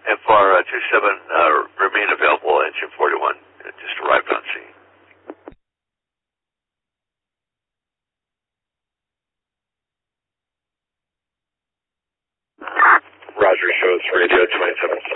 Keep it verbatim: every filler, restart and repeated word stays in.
F R twenty-seven, uh, remain available, engine forty-one, uh, just arrived on scene. Roger, shows radio twenty-seven